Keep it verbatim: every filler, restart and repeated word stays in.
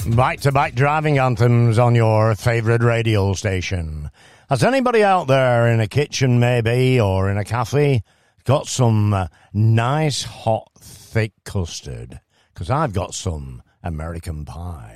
Back-to-back driving anthems on your favourite radio station. Has anybody out there in a kitchen maybe or in a cafe got some uh, nice hot thick custard? Because I've got some American pie.